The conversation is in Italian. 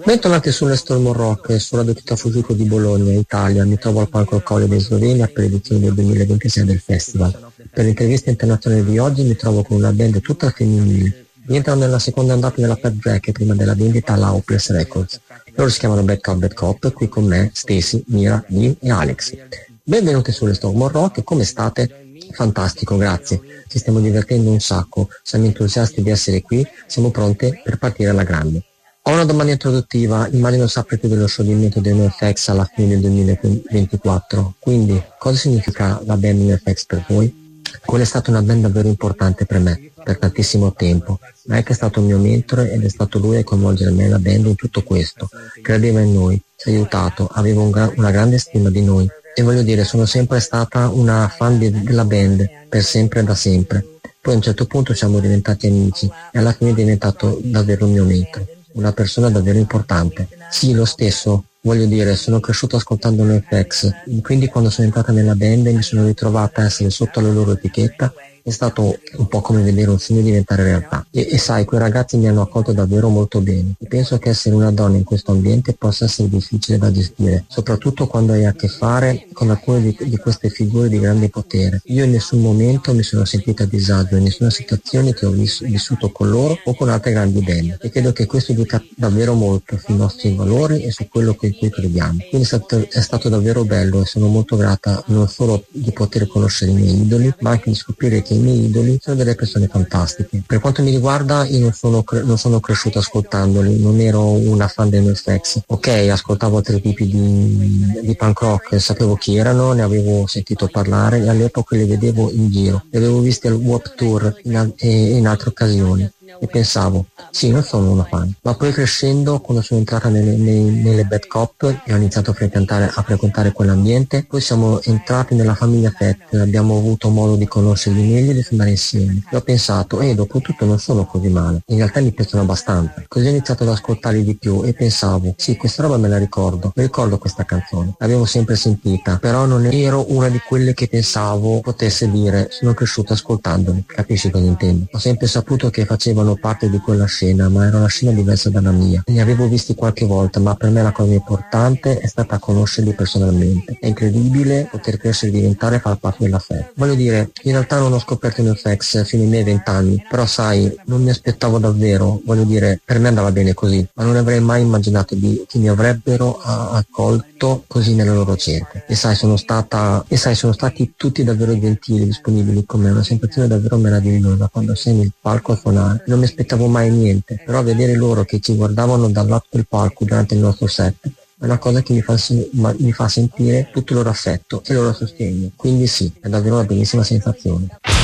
Bentornati sulle Storm Rock e sulla Ducita Fujiko di Bologna, Italia. Mi trovo al palco Colle di Slovenia per l'edizione del 2026 del festival. Per l'intervista internazionale di oggi mi trovo con una band tutta femminile. Rientrano nella seconda andata della Fat Jack prima della vendita alla Hopeless Records. Loro si chiamano Bad Cop, qui con me Stacy, Mira, Lynn e Alex. Benvenuti sulle Storm Rock, come state? Fantastico, grazie. Ci stiamo divertendo un sacco, siamo entusiasti di essere qui, siamo pronti per partire alla grande. Ho una domanda introduttiva, immagino saprete dello scioglimento del NoFX alla fine del 2024, quindi cosa significa la band NoFX per voi? Quella è stata una band davvero importante per me, per tantissimo tempo. Mike è stato il mio mentore ed è stato lui a coinvolgere me e la band in tutto questo. Credeva in noi, ci ha aiutato, aveva una grande stima di noi e voglio dire, sono sempre stata una fan della band, per sempre e da sempre. Poi a un certo punto siamo diventati amici e alla fine è diventato davvero il mio mentore. Una persona davvero importante. Sì, lo stesso, voglio dire, sono cresciuto ascoltando NoFX, quindi quando sono entrata nella band e mi sono ritrovata a essere sotto la loro etichetta, è stato un po' come vedere un sogno diventare realtà. E sai, quei ragazzi mi hanno accolto davvero molto bene. E penso che essere una donna in questo ambiente possa essere difficile da gestire, soprattutto quando hai a che fare con alcune di queste figure di grande potere. Io in nessun momento mi sono sentita a disagio, in nessuna situazione che ho vissuto con loro o con altre grandi band. E credo che questo dica davvero molto sui nostri valori e su quello in cui crediamo. Quindi è stato davvero bello e sono molto grata non solo di poter conoscere i miei idoli, ma anche di scoprire che i miei idoli sono delle persone fantastiche. Per quanto mi riguarda, io non sono cresciuto ascoltandoli, non ero una fan dei NoFX. Ok, ascoltavo altri tipi di punk rock, sapevo chi erano, ne avevo sentito parlare e all'epoca li vedevo in giro. Li avevo visti al Warped Tour in altre occasioni. E pensavo, sì, non sono una fan, ma poi crescendo, quando sono entrata nelle Bad Cop e ho iniziato a frequentare quell'ambiente, poi siamo entrati nella famiglia Fat, abbiamo avuto modo di conoscerli meglio e di suonare insieme. E ho pensato, dopo tutto non sono così male, in realtà mi piacciono abbastanza. Così ho iniziato ad ascoltarli di più e pensavo, sì, questa roba me la ricordo, mi ricordo questa canzone, l'avevo sempre sentita, però non ero una di quelle che pensavo potesse dire, sono cresciuto ascoltandoli, capisci cosa intendo? Ho sempre saputo che facevano parte di quella scena, ma era una scena diversa dalla mia. Li avevo visti qualche volta, ma per me la cosa importante è stata conoscerli personalmente. È incredibile poter crescere e diventare e far parte della festa. Voglio dire, in realtà non ho scoperto i NoFX fino ai miei 20 anni, però sai, non mi aspettavo davvero, voglio dire, per me andava bene così, ma non avrei mai immaginato che mi avrebbero accolto così nelle loro cerche. E sai, sono stati tutti davvero gentili, disponibili con me, una sensazione davvero meravigliosa quando sei nel palco a suonare. Non mi aspettavo mai niente, però vedere loro che ci guardavano dal lato del palco durante il nostro set è una cosa che mi fa sentire tutto il loro affetto e il loro sostegno. Quindi sì, è davvero una bellissima sensazione.